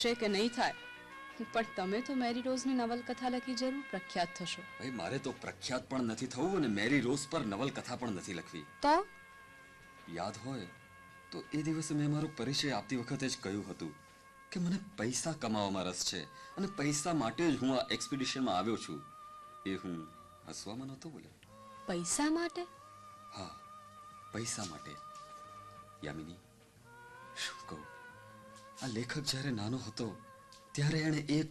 છે કે નહીં થાય, પણ તમે તો મેરી રોઝની નવલકથા લખી જરૂર પ્રખ્યાત થશો. ભાઈ મારે તો પ્રખ્યાત પણ નથી થવું અને મેરી રોઝ પર નવલકથા પણ નથી લખવી. તો યાદ હોય તો એ દિવસે મેં મારો પરિચય આપતી વખતે જ કહ્યું હતું કે મને પૈસા કમાવામાં રસ છે અને પૈસા માટે જ હું આ એક્સપિડિશનમાં આવ્યો છું. એ હું હસવામાં નહોતો બોલ્યો. પૈસા માટે? હા, પૈસા માટે. યામિની, શું કહું, આ લેખક જ્યારે નાનો હતો ત્યારે એણે એક